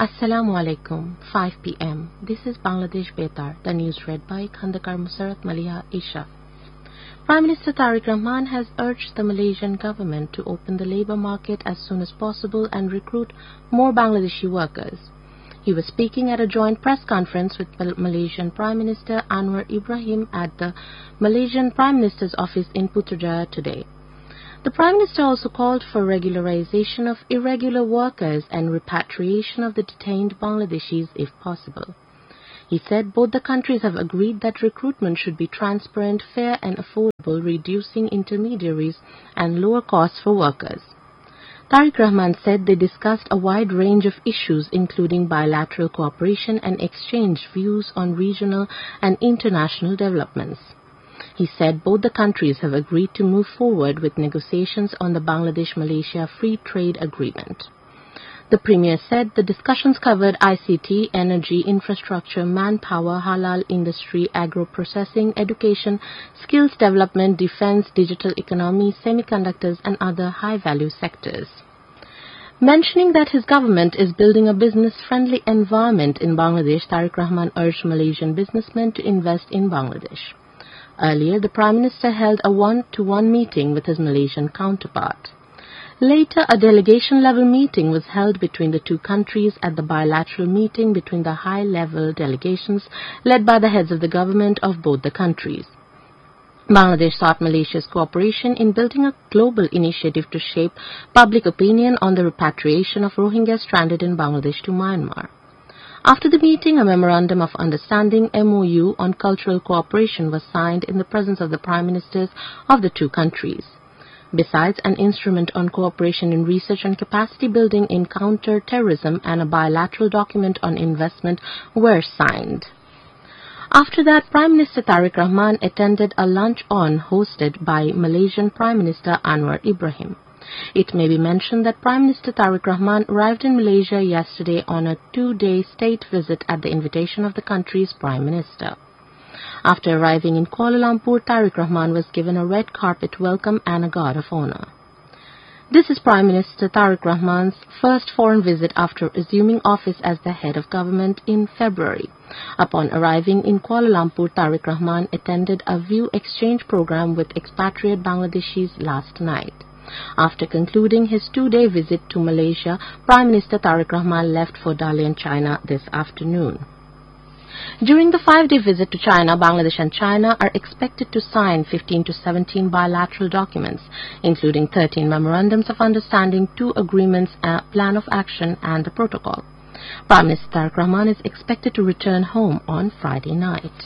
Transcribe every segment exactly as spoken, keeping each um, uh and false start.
Assalamu alaikum, five p m This is Bangladesh Betar, the news read by Khandakar Musarat Maliha Isha. Prime Minister Tariq Rahman has urged the Malaysian government to open the labour market as soon as possible and recruit more Bangladeshi workers. He was speaking at a joint press conference with Malaysian Prime Minister Anwar Ibrahim at the Malaysian Prime Minister's office in Putrajaya today. The Prime Minister also called for regularization of irregular workers and repatriation of the detained Bangladeshis if possible. He said both the countries have agreed that recruitment should be transparent, fair and affordable, reducing intermediaries and lower costs for workers. Tariq Rahman said they discussed a wide range of issues including bilateral cooperation and exchanged views on regional and international developments. He said both the countries have agreed to move forward with negotiations on the Bangladesh-Malaysia Free Trade Agreement. The Premier said the discussions covered I C T, energy, infrastructure, manpower, halal industry, agro-processing, education, skills development, defense, digital economy, semiconductors and other high-value sectors. Mentioning that his government is building a business-friendly environment in Bangladesh, Tariq Rahman urged Malaysian businessmen to invest in Bangladesh. Earlier, the Prime Minister held a one-to-one meeting with his Malaysian counterpart. Later, a delegation-level meeting was held between the two countries at the bilateral meeting between the high-level delegations led by the heads of the government of both the countries. Bangladesh sought Malaysia's cooperation in building a global initiative to shape public opinion on the repatriation of Rohingyas stranded in Bangladesh to Myanmar. After the meeting, a Memorandum of Understanding M O U on cultural cooperation was signed in the presence of the Prime Ministers of the two countries. Besides, an instrument on cooperation in research and capacity building in counter-terrorism and a bilateral document on investment were signed. After that, Prime Minister Tariq Rahman attended a lunch-on hosted by Malaysian Prime Minister Anwar Ibrahim. It may be mentioned that Prime Minister Tariq Rahman arrived in Malaysia yesterday on a two-day state visit at the invitation of the country's Prime Minister. After arriving in Kuala Lumpur, Tariq Rahman was given a red carpet welcome and a guard of honour. This is Prime Minister Tariq Rahman's first foreign visit after assuming office as the head of government in February. Upon arriving in Kuala Lumpur, Tariq Rahman attended a view exchange program with expatriate Bangladeshis last night. After concluding his two-day visit to Malaysia, Prime Minister Tariq Rahman left for Dalian, China this afternoon. During the five-day visit to China, Bangladesh and China are expected to sign fifteen to seventeen bilateral documents, including thirteen memorandums of understanding, two agreements, a plan of action and a protocol. Prime Minister Tariq Rahman is expected to return home on Friday night.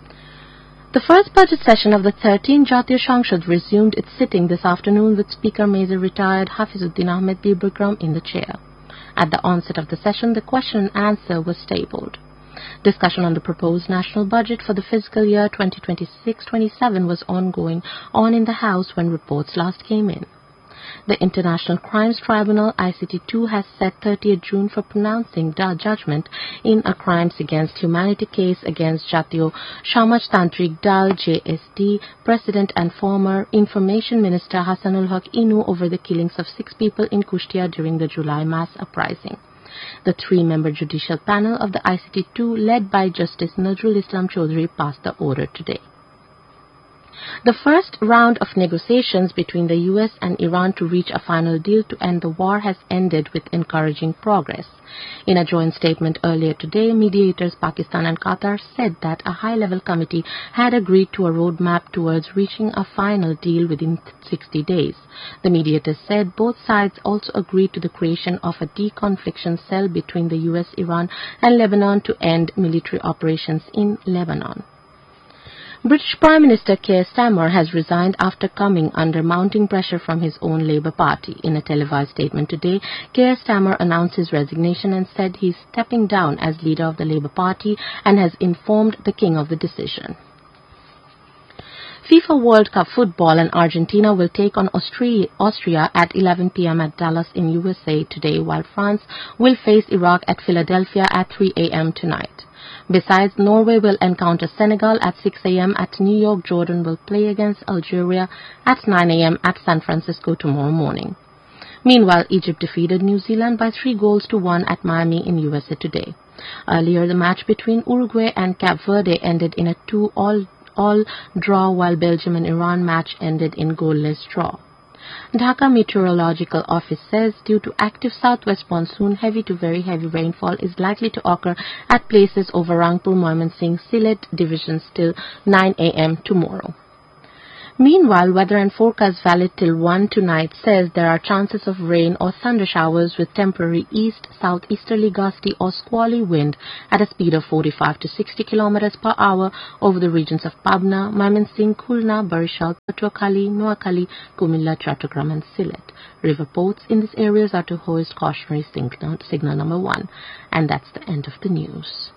The first budget session of the thirteenth Jatiya Sangshad resumed its sitting this afternoon with Speaker Major Retired Hafizuddin Ahmed Birbikram in the chair. At the onset of the session, the question and answer was tabled. Discussion on the proposed national budget for the fiscal year twenty twenty-six twenty-seven was ongoing on in the House when reports last came in. The International Crimes Tribunal I C T two has set thirtieth June for pronouncing the judgment in a crimes against humanity case against Jatiyo Samajtantrik Dal J S D President and former Information Minister Hasanul Haq Inu over the killings of six people in Kushtia during the July mass uprising. The three-member judicial panel of the I C T two, led by Justice Nazrul Islam Chaudhry, passed the order today. The first round of negotiations between the U S and Iran to reach a final deal to end the war has ended with encouraging progress. In a joint statement earlier today, mediators Pakistan and Qatar said that a high-level committee had agreed to a roadmap towards reaching a final deal within sixty days. The mediators said both sides also agreed to the creation of a de-confliction cell between the U S, Iran and Lebanon to end military operations in Lebanon. British Prime Minister Keir Starmer has resigned after coming under mounting pressure from his own Labour Party. In a televised statement today, Keir Starmer announced his resignation and said he is stepping down as leader of the Labour Party and has informed the King of the decision. FIFA World Cup football and Argentina will take on Austria, Austria at eleven p m at Dallas in U S A today, while France will face Iraq at Philadelphia at three a m tonight. Besides, Norway will encounter Senegal at six a m at New York. Jordan will play against Algeria at nine a m at San Francisco tomorrow morning. Meanwhile, Egypt defeated New Zealand by three goals to one at Miami in U S A today. Earlier, the match between Uruguay and Cape Verde ended in a two-all all draw, while Belgium and Iran match ended in goalless draw. Dhaka Meteorological Office says due to active southwest monsoon, heavy to very heavy rainfall is likely to occur at places over Rangpur, Moimansingh, Sylhet divisions till nine a m tomorrow. Meanwhile, weather and forecast valid till one tonight says there are chances of rain or thunder showers with temporary east, southeasterly gusty or squally wind at a speed of forty-five to sixty kilometers per hour over the regions of Pabna, Mymensingh, Khulna, Barishal, Patuakhali, Noakhali, Kumilla, Chattogram and Sylhet. River ports in these areas are to hoist cautionary signal, signal number one. And that's the end of the news.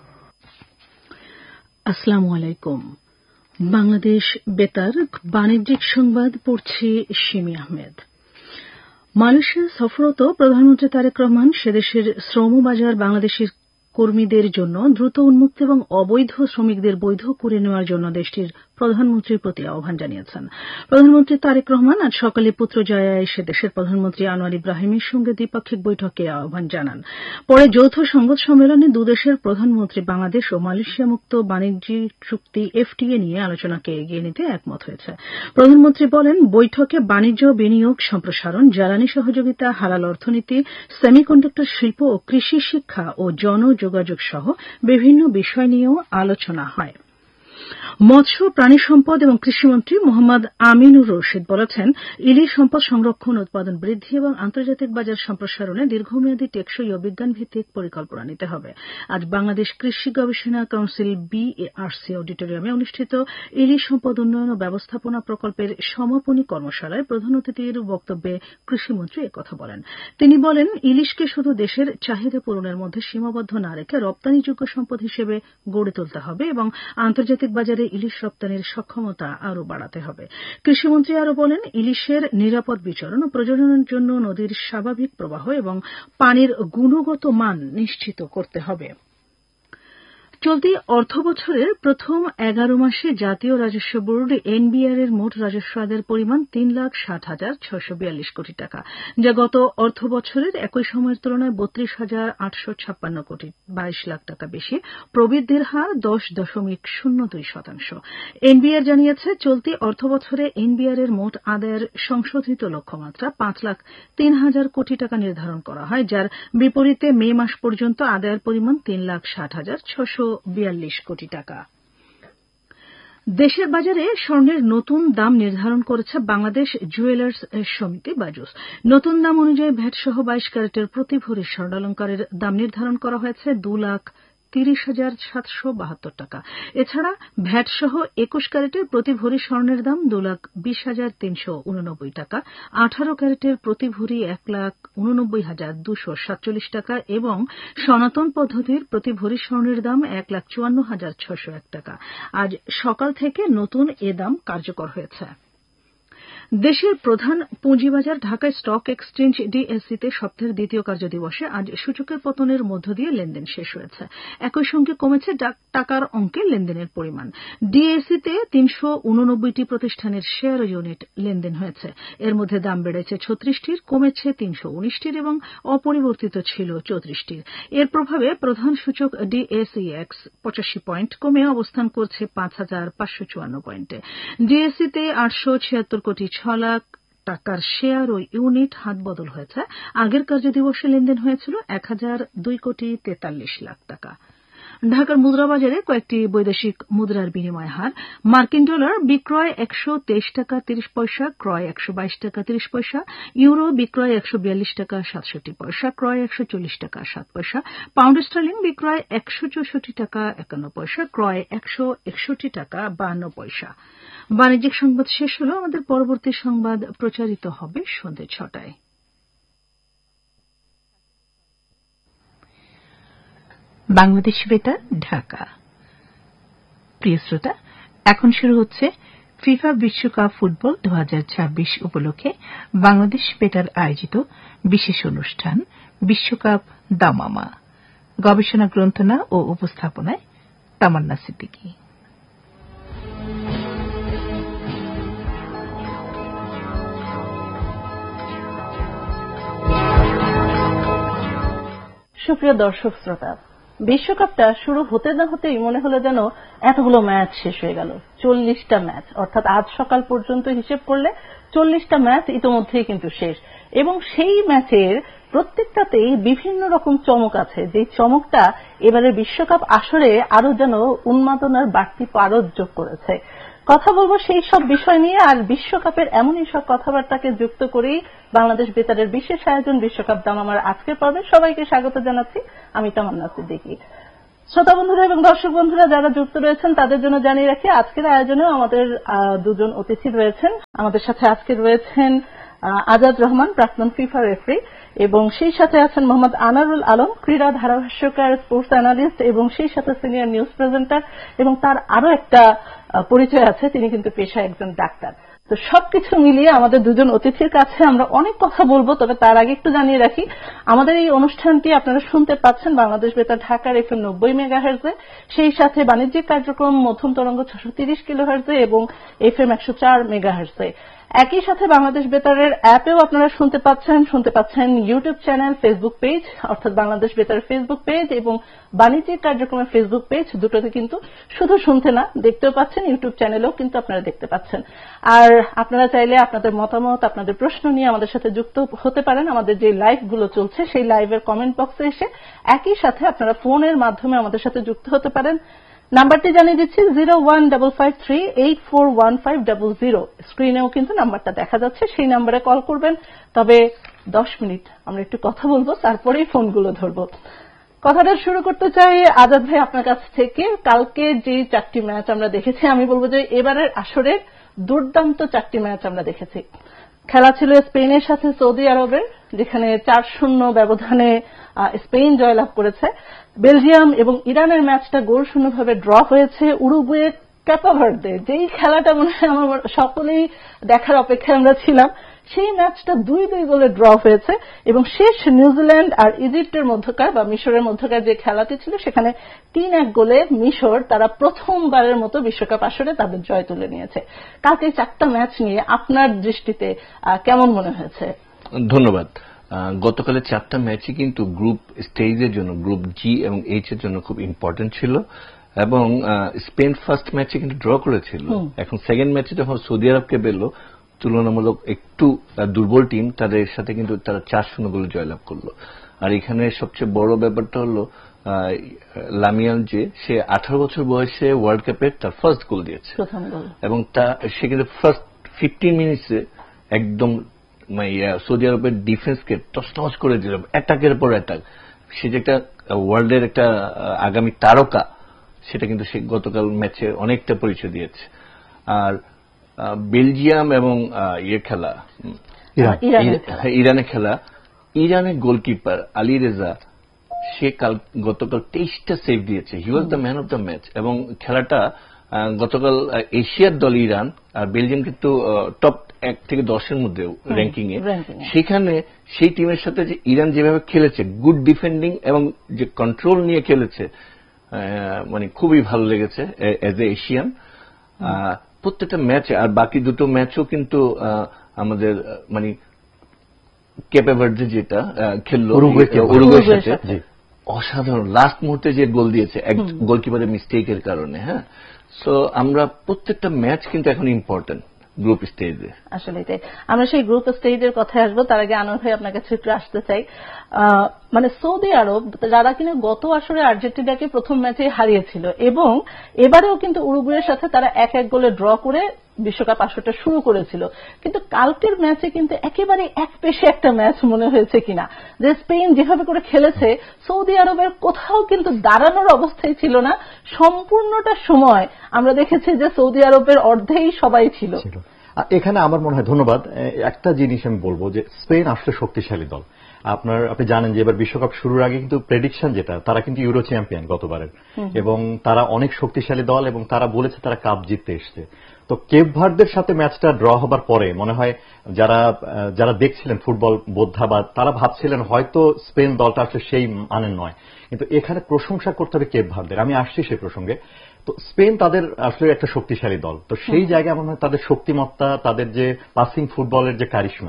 Assalamu alaikum. Bangladesh বেতার বাণিজ্যিক সংবাদ পড়ছি Shimi Ahmed. Malaysia সফররত প্রধানমন্ত্রী তারেক রহমান সেদেশের শ্রমবাজার বাংলাদেশের কর্মীদের জন্য দ্রুত উন্মুক্ত এবং অবৈধ শ্রমিকদের বৈধ করে নেওয়ার জন্য দেশটির প্রধানমন্ত্রীর প্রতি আহ্বান জানিয়েছেন। প্রধানমন্ত্রী তারেক রহমান আজ সকালে পুত্রজয়ায় এসে দেশের প্রধানমন্ত্রী আনোয়ার ইব্রাহিমের সঙ্গে দ্বিপাক্ষিক বৈঠকে আহ্বান জানান। পরে যৌথ সংবাদ সম্মেলনে দুদেশের প্রধানমন্ত্রী বাংলাদেশ ও মালয়েশিয়া মুক্ত বাণিজ্যিক চুক্তি এফটিএ নিয়ে আলোচনাকে এগিয়ে নিতে একমত হয়েছে। প্রধানমন্ত্রী বলেন, বৈঠকে বাণিজ্য, বিনিয়োগ সম্প্রসারণ, জ্বালানি সহযোগিতা, হালাল অর্থনীতি, সেমিকন্ডাক্টর শিল্প ও কৃষি শিক্ষা ও জনযোগাযোগ সহ বিভিন্ন বিষয় নিয়েও আলোচনা হয়। মৎস্য, প্রাণী সম্পদ এবং কৃষিমন্ত্রী মোহাম্মদ আমিনুর রশিদ বলেছেন, ইলিশ সম্পদ সংরক্ষণ, উৎপাদন বৃদ্ধি এবং আন্তর্জাতিক বাজার সম্প্রসারণে দীর্ঘমেয়াদী টেকসই ও বিজ্ঞানভিত্তিক পরিকল্পনা নিতে হবে। আজ বাংলাদেশ কৃষি গবেষণা কাউন্সিল বিএআরসি অডিটোরিয়ামে অনুষ্ঠিত ইলিশ সম্পদ উন্নয়ন ও ব্যবস্থাপনা প্রকল্পের সমাপনী কর্মশালায় প্রধান অতিথির বক্তব্যে কৃষিমন্ত্রী একথা বলেন। তিনি বলেন, ইলিশকে শুধু দেশের চাহিদা পূরণের মধ্যে সীমাবদ্ধ না রেখে রপ্তানিযোগ্য সম্পদ হিসেবে গড়ে তুলতে হবে এবং আন্তর্জাতিক বাজারে ইলিশ রপ্তানির সক্ষমতা আরও বাড়াতে হবে। কৃষিমন্ত্রী আরও বলেন, ইলিশের নিরাপদ বিচরণ ও প্রজননের জন্য নদীর স্বাভাবিক প্রবাহ এবং পানির গুণগত মান নিশ্চিত করতে হবে। চলতি অর্থবছরের প্রথম এগারো মাসে জাতীয় রাজস্ব বোর্ড এনবিআর এর মোট রাজস্ব আদায়ের পরিমাণ তিন লাখ ষাট হাজার ছয়শ বিয়াল্লিশ কোটি টাকা, যা গত অর্থবছরের একই সময়ের তুলনায় বত্রিশ হাজার আটশো ছাপ্পান্ন কোটি বাইশ লাখ টাকা বেশি। প্রবৃদ্ধির হার দশ দশমিক শূন্য দুই শতাংশ। এনবিআর জানিয়েছে, চলতি অর্থবছরে এনবিআর এর মোট আদায়ের সংশোধিত লক্ষ্যমাত্রা পাঁচ লাখ তিন হাজার কোটি টাকা নির্ধারণ করা হয়, যার বিপরীতে মে মাস পর্যন্ত আদায়ের পরিমাণ তিন লাখ ষাট হাজার ছশো বিয়াল্লিশ কোটি টাকা। দেশের বাজারে স্বর্ণের নতুন দাম নির্ধারণ করেছে বাংলাদেশ জুয়েলার্স সমিতি বাজুস। নতুন দাম অনুযায়ী ভ্যাট সহ বাইশ ক্যারেটের প্রতি ভরি স্বর্ণালংকারের দাম নির্ধারণ করা হয়েছে দু লাখ তিরিশ হাজার সাতশো বাহাত্তর টাকা। এছাড়া ভ্যাট সহ একুশ ক্যারেটের প্রতি ভরি স্বর্ণের দাম দু লাখ বিশ হাজার তিনশো উননব্বই টাকা, আঠারো ক্যারেটের প্রতি ভরি এক লাখ উননব্বই হাজার দুশো সাতচল্লিশ টাকা এবং সনাতন পদ্ধতির প্রতি ভরি স্বর্ণের দাম এক লাখ চুয়ান্ন হাজার ছশো এক টাকা। আজ সকাল থেকে নতুন এ দাম কার্যকর হয়েছে। দেশের প্রধান পুঁজিবাজার ঢাকা স্টক এক্সচেঞ্জ ডিএসসিতে সপ্তাহের দ্বিতীয় কার্যদিবসে আজ সূচকের পতনের মধ্য দিয়ে লেনদেন শেষ হয়েছে। একই সঙ্গে কমেছে টাকার অঙ্কে লেনদেনের পরিমাণ। ডিএসসিতে তিনশো উননব্বইটি প্রতিষ্ঠানের শেয়ার ইউনিট লেনদেন হয়েছে। এর মধ্যে দাম বেড়েছে ছত্রিশটির, কমেছে তিনশো উনিশটির এবং অপরিবর্তিত ছিল চৌত্রিশটির। এর প্রভাবে প্রধান সূচক ডিএসইএক্স পঁচাশি পয়েন্ট কমে অবস্থান করছে পাঁচ হাজার পাঁচশো চুয়ান্ন পয়েন্টে। ডিএসসিতে আটশো ছিয়াত্তর কোটি ছ লাখ টাকার শেয়ার ও ইউনিট হাত বদল হয়েছে। আগের কার্যদিবসে লেনদেন হয়েছিল এক হাজার দুই কোটি তেতাল্লিশ লাখ টাকা। ঢাকার মুদ্রা বাজারে কয়েকটি বৈদেশিক মুদ্রার বিনিময় হার: মার্কিন ডলার বিক্রয় একশো তেইশ টাকা তিরিশ পয়সা, ক্রয় একশো বাইশ টাকা তিরিশ পয়সা। ইউরো বিক্রয় একশো বিয়াল্লিশ টাকা সাতষট্টি পয়সা, ক্রয় একশো চল্লিশ টাকা সাত পয়সা। পাউন্ড স্টার্লিং বিক্রয় একশো চৌষট্টি টাকা একান্ন পয়সা, ক্রয় একশো একষট্টি টাকা বান্ন পয়সা। বাণিজ্যিক সংবাদ শেষ হলো। আমাদের পরবর্তী সংবাদ প্রচারিত হবে সন্ধ্যে ছটায়। বাংলাদেশ বেতার ঢাকা। প্রিয় শ্রোতা, এখন শুরু হচ্ছে ফিফা বিশ্বকাপ ফুটবল দু হাজার ছাব্বিশ উপলক্ষে বাংলাদেশ বেতার আয়োজিত বিশেষ অনুষ্ঠান বিশ্বকাপ দামামা। গবেষণা, গ্রন্থনা ও উপস্থাপনায় তামান্না সিদ্দিকী। সুপ্রিয় দর্শক শ্রোতা, বিশ্বকাপটা শুরু হতে না হতেই মনে হলো যেন এতগুলো ম্যাচ শেষ হয়ে গেল। চল্লিশটা ম্যাচ, অর্থাৎ আজ সকাল পর্যন্ত হিসেব করলে চল্লিশটা ম্যাচ ইতোমধ্যেই কিন্তু শেষ, এবং সেই ম্যাচের প্রত্যেকটাতেই বিভিন্ন রকম চমক আছে, যে চমকটা এবারে বিশ্বকাপ আসরে আরো যেন উন্মাদনার বাড়তি পারদ যোগ করেছে। কথা বলবো সেই সব বিষয় নিয়ে, আর বিশ্বকাপের এমনই সব কথাবার্তাকে যুক্ত করেই বাংলাদেশ বেতারের বিশেষ আয়োজন বিশ্বকাপ দামামার আজকের পর্বে সবাইকে স্বাগত জানাচ্ছি। আমি তামান্না সিদ্দিকী। শ্রোতা বন্ধুরা এবং দর্শক বন্ধুরা যারা যুক্ত রয়েছেন তাদের জন্য জানিয়ে রাখি, আজকের আয়োজনেও আমাদের দুজন অতিথি রয়েছেন। আমাদের সাথে আজকে রয়েছেন আজাদ রহমান, প্রাক্তন ফিফা রেফারি, এবং সেই সাথে আছেন মোহাম্মদ আনারুল আলম, ক্রীড়া ধারাভাষ্যকার, স্পোর্টস অ্যানালিস্ট, এবং সেই সাথে সিনিয়র নিউজ প্রেজেন্টার, এবং তার আরো একটা পরিচয় আছে, তিনি কিন্তু পেশায় একজন ডাক্তার। তো সবকিছু মিলিয়ে আমাদের দুজন অতিথির কাছে আমরা অনেক কথা বলবো, তবে তার আগে একটু জানিয়ে রাখি আমাদের এই অনুষ্ঠানটি আপনারা শুনতে পাচ্ছেন বাংলাদেশ বেতার ঢাকার এফ এম নব্বই মেগাহার্জে, সেই সাথে বাণিজ্যিক কার্যক্রম মধ্যম তরঙ্গ ছশো তিরিশ কিলোহার্জে এবং এফ এম একশো চার মেগাহার্জে। একই সাথে বাংলাদেশ বেতারের অ্যাপেও আপনারা শুনতে পাচ্ছেন শুনতে পাচ্ছেন ইউটিউব চ্যানেল, ফেসবুক পেজ, অর্থাৎ বাংলাদেশ বেতারের ফেসবুক পেজ এবং বাণিজ্যিক কার্যক্রমের ফেসবুক পেজ, দুটোতে কিন্তু শুধু শুনতে না, দেখতেও পাচ্ছেন, ইউটিউব চ্যানেলেও কিন্তু আপনারা দেখতে পাচ্ছেন। আর আপনারা চাইলে আপনাদের মতামত, আপনাদের প্রশ্ন নিয়ে আমাদের সাথে যুক্ত হতে পারেন আমাদের যে লাইভগুলো চলছে সেই লাইভের কমেন্ট বক্সে এসে। একই সাথে আপনারা ফোনের মাধ্যমে আমাদের সাথে যুক্ত হতে পারেন। নাম্বারটি জানিয়ে দিচ্ছি zero one double five three eight four one five double zero. স্ক্রিনেও কিন্তু নাম্বারটা দেখা যাচ্ছে, সেই নাম্বারে কল করবেন। তবে দশ মিনিট আমরা একটু কথা বলবো, তারপরেই ফোনগুলো ধরবো। কথাটা শুরু করতে চাই আজাদ ভাই আপনার কাছ থেকে। কালকে যে চারটি ম্যাচ আমরা দেখেছি, আমি বলবো যে এবারের আসরের দুর্দান্ত চারটি ম্যাচ আমরা দেখেছি। খেলা ছিল স্পেনের সাথে সৌদি আরবের, যেখানে চার শূন্য ব্যবধানে স্পেন জয়লাভ করেছে। বেলজিয়াম এবং ইরানের ম্যাচটা গোল শূন্যভাবে ড্র হয়েছে। উরুগুয়ে ক্যাপা ভার্দে, যেই খেলাটা মনে হয় আমার সকলেই দেখার অপেক্ষায় আমরা ছিলাম, সেই ম্যাচটা দুই দুই গোলে ড্র হয়েছে। এবং শেষ নিউজিল্যান্ড আর ইজিপ্টের মধ্যকার বা মিশরের মধ্যকার যে খেলাটি ছিল, সেখানে তিন এক গোলে মিশর তারা প্রথমবারের মতো বিশ্বকাপ আসরে তাদের জয় তুলে নিয়েছে। কালকে চারটা ম্যাচ নিয়ে আপনার দৃষ্টিতে কেমন মনে হয়েছে? ধন্যবাদ। গতকালের চারটা ম্যাচই কিন্তু গ্রুপ স্টেজের জন্য, গ্রুপ জি এবং এইচ এর জন্য খুব ইম্পর্টেন্ট ছিল, এবং স্পেন ফার্স্ট ম্যাচে কিন্তু ড্র করেছিল। এখন সেকেন্ড ম্যাচে যখন সৌদি আরবকে পেল, তুলনামূলক একটু দুর্বল টিম, তাদের সাথে কিন্তু তারা চার শূন্য গোলে জয়লাভ করলো। আর এখানে সবচেয়ে বড় ব্যাপারটা হলো লামিয়াল, যে সে আঠারো বছর বয়সে ওয়ার্ল্ড কাপের তার ফার্স্ট গোল দিয়েছে, এবং তা সে কিন্তু ফার্স্ট ফিফটিন মিনিটসে একদম সৌদি আরবের ডিফেন্সকে টসটস করে দিল, অ্যাটাকের পর অ্যাটাক। সে যে একটা ওয়ার্ল্ডের একটা আগামী তারকা, সেটা কিন্তু সে গতকাল ম্যাচে অনেকটা পরিচয় দিয়েছে। আর বেলজিয়াম এবং ইয়ে খেলা, ইরানের খেলা, ইরানের গোলকিপার আলী রেজা, সে কাল গতকাল তেইশটা সেভ দিয়েছে। হি was the man of the match. এবং খেলাটা গতকাল এশিয়ার দল ইরান, আর বেলজিয়াম কিন্তু টপ এক থেকে দশের মধ্যে র্যাঙ্কিং এ, সেখানে সেই টিমের সাথে যে ইরান যেভাবে খেলেছে, গুড ডিফেন্ডিং এবং যে কন্ট্রোল নিয়ে খেলেছে, মানে খুবই ভালো লেগেছে এজ এ এশিয়ান প্রত্যেকটা ম্যাচে। আর বাকি দুটো ম্যাচও কিন্তু আমাদের মানে কেপে ভার্দে যেটা খেললো উরুগুয়ের সাথে, অসাধারণ লাস্ট মুহূর্তে যে গোল দিয়েছে এক গোলকিপারের মিস্টেকের কারণে। হ্যাঁ, সো আমরা প্রত্যেকটা ম্যাচ কিন্তু এখন ইম্পর্টেন্ট গ্রুপ স্টেজে। আসলে তাই, আমরা সেই গ্রুপ স্টেজের কথায় আসবো। তার আগে আনোয়ার ভাই আপনার কাছে একটু আসতে চাই, মানে সৌদি আরব যারা কিনা গত আসরে আর্জেন্টিনাকে প্রথম ম্যাচে হারিয়েছিল, এবং এবারেও কিন্তু উরুগুয়ের সাথে তারা এক এক গোলে ড্র করে বিশ্বকাপ আসরটা শুরু করেছিল। কিন্তু কালকের ম্যাচে কিন্তু একেবারে এক পেশে একটা ম্যাচ মনে হয়েছে কিনা, যে স্পেন যেভাবে করে খেলেছে, সৌদি আরবের কোথাও কিন্তু দাঁড়ানোর অবস্থায় ছিল না। সম্পূর্ণটা সময় আমরা দেখেছি যে সৌদি আরবের অর্ধেই সবাই ছিল। এখানে আমার মনে হয়, ধন্যবাদ, একটা জিনিস আমি বলবো যে স্পেন আসলে শক্তিশালী দল। আপনার আপনি জানেন যে এবার বিশ্বকাপ শুরুর আগে কিন্তু প্রেডিকশন যেটা, তারা কিন্তু ইউরো চ্যাম্পিয়ন গতবারের, এবং তারা অনেক শক্তিশালী দল, এবং তারা বলেছে তারা কাপ জিততে এসছে। তো কেপ ভার্দের সাথে ম্যাচটা ড্র হবার পরে মনে হয় যারা যারা দেখছিলেন ফুটবল বোদ্ধা, বা তারা ভাবছিলেন হয়তো স্পেন দলটা আসলে সেই মানের নয়, কিন্তু এখানে প্রশংসা করতে হবে কেপ ভার্দের। আমি আসছি সেই প্রসঙ্গে। তো স্পেন তাদের আসলে একটা শক্তিশালী দল, তো সেই জায়গায় মনে হয় তাদের শক্তিমত্তা, তাদের যে পাসিং ফুটবলের যে কারিশমা,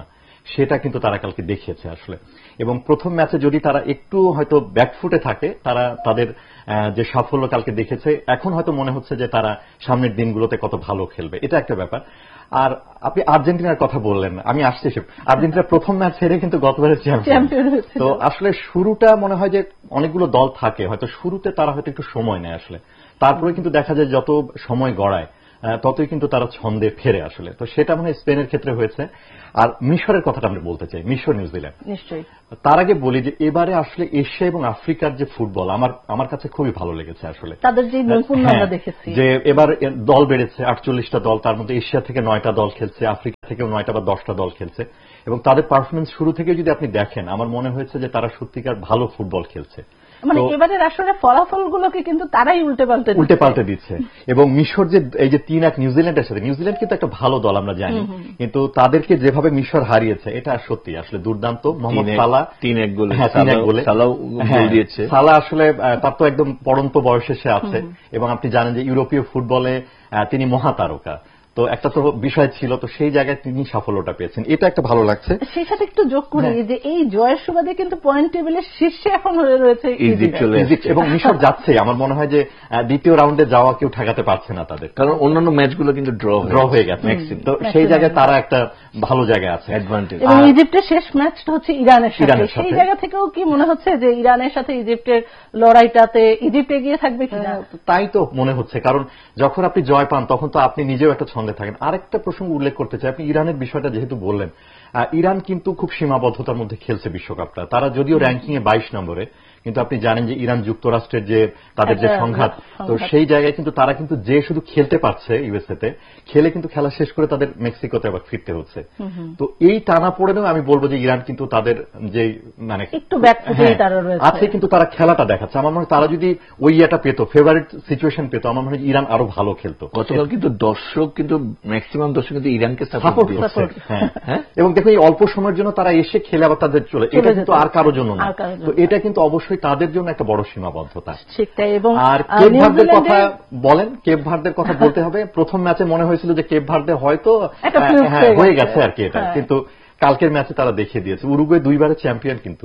সেটা কিন্তু তারা কালকে দেখিয়েছে আসলে। এবং প্রথম ম্যাচে যদি তারা একটু হয়তো ব্যাকফুটে থাকে, তারা তাদের যে সাফল্য কালকে দেখেছে, এখন হয়তো মনে হচ্ছে যে তারা সামনের দিনগুলোতে কত ভালো খেলবে, এটা একটা ব্যাপার। আর আপনি আর্জেন্টিনার কথা বললেন, আমি আসছি সে আর্জেন্টিনার প্রথম ম্যাচ হেরে কিন্তু গতবারের চ্যাম্পিয়ন। তো আসলে শুরুটা মনে হয় যে অনেকগুলো দল থাকে, হয়তো শুরুতে তারা হয়তো একটু সময় নেয় আসলে, তারপরে কিন্তু দেখা যায় যত সময় গড়ায় ততই কিন্তু তারা ছন্দে ফেরে আসলে। তো সেটা মনে হয় স্পেনের ক্ষেত্রে হয়েছে। আর মিশরের কথাটা আমরা বলতে চাই, মিশর নিউজিল্যান্ড। নিশ্চয়ই। তার আগে বলি যে এবারে আসলে এশিয়া এবং আফ্রিকার যে ফুটবল আমার আমার কাছে খুবই ভালো লেগেছে আসলে। তাদের যে নৈপুণ্য আমরা দেখেছি, যে এবার দল বেড়েছে আটচল্লিশটা দল, তার মধ্যে এশিয়া থেকে নয়টা দল খেলছে, আফ্রিকা থেকেও নয়টা বা দশটা দল খেলছে, এবং তাদের পারফরমেন্স শুরু থেকে যদি আপনি দেখেন আমার মনে হয়েছে যে তারা সত্যিকার ভালো ফুটবল খেলছে। মানে এবারের আসলে ফলাফলগুলোকে কিন্তু তারাই উল্টে পাল্টে উল্টে পাল্টে দিচ্ছে। এবং মিশর যে এই যে তিন এক নিউজিল্যান্ডের সাথে, নিউজিল্যান্ড কিন্তু একটা ভালো দল আমরা জানি, কিন্তু তাদেরকে যেভাবে মিশর হারিয়েছে এটা সত্যি আসলে দুর্দান্ত। মোহাম্মদ সালাহ তিন এক গোলে, হ্যাঁ তিন এক গোলে সালাহ দিয়েছে। সালাহ আসলে তার তো একদম পড়ন্ত বয়সে সে আছে, এবং আপনি জানেন যে ইউরোপীয় ফুটবলে তিনি মহাতারকা, তো একটা তো বিষয় ছিল, তো সেই জায়গায় তিনি সাফল্যটা পেয়েছেন, এটা একটা ভালো লাগছে। সেই সাথে একটু যোগ করি যে এই জয়ের সুবাদে কিন্তু পয়েন্ট টেবিলের শীর্ষে এখন হয়ে রয়েছে ইজিপ্ট, এবং মিশর যাচ্ছে। আমার মনে হয় যে দ্বিতীয় রাউন্ডে যাওয়া কেউ ঠেকাতে পারছে না তাদের, কারণ অন্যান্য ম্যাচগুলো কিন্তু ড্র ড্র হয়ে গেছে। তো সেই জায়গায় তারা একটা ভালো জায়গায় আছে, অ্যাডভান্টেজ। এবং ইজিপ্টের শেষ ম্যাচটা হচ্ছে ইরানের সাথে, সেই জায়গা থেকেও কি মনে হচ্ছে যে ইরানের সাথে ইজিপ্টের লড়াইটাতে ইজিপ্ট এগিয়ে থাকবে কিনা? তাই তো মনে হচ্ছে, কারণ যখন আপনি জয় পান তখন তো আপনি নিজেও একটা ছন্দে থাকেন। আরেকটা প্রসঙ্গ উল্লেখ করতে চাই, আপনি ইরানের বিষয়টা যেহেতু বললেন, ইরান কিন্তু খুব সীমাবদ্ধতার মধ্যে খেলছে বিশ্বকাপটা। তারা যদিও র্যাঙ্কিং এ বাইশ নম্বরে, কিন্তু আপনি জানেন যে ইরান যুক্তরাষ্ট্রের যে তাদের যে সংঘাত, তো সেই জায়গায় কিন্তু তারা কিন্তু যে শুধু খেলতে পারছে ইউএসএ তে, খেলে কিন্তু খেলা শেষ করে তাদের মেক্সিকোতে আবার ফিরতে হচ্ছে। তো এই টানা পড়েও আমি বলবো যে ইরান কিন্তু তাদের যে মানে একটু ব্যাকফুটেই তারা রয়েছে আছে, কিন্তু তারা খেলাটা দেখাচ্ছে। আমার মনে হয় তারা যদি ওই ইয়েটা পেতো, ফেভারিট সিচুয়েশন পেতো, আমার মনে হয় ইরান আরো ভালো খেলতো। গতকাল কিন্তু দর্শক কিন্তু ম্যাক্সিমাম দর্শক কিন্তু ইরানকে সাপোর্ট করছে, হ্যাঁ। এবং দেখো এই অল্প সময়ের জন্য তারা এসে খেলে আবার তাদের চলে, এটা কিন্তু আর কারোর জন্য না। তো এটা কিন্তু অবশ্যই তাদের জন্য একটা বড় সীমাবদ্ধতা। এবং আর কেপ ভার্দের কথা বলেন, কেপ ভার্দের কথা বলতে হবে। প্রথম ম্যাচে মনে হয়েছিল যে কেপ ভার্দে হয়তো হয়ে গেছে আর কি এটা, কিন্তু কালকের ম্যাচে তারা দেখিয়ে দিয়েছে উরুগুয়ে দুইবারের চ্যাম্পিয়ন কিন্তু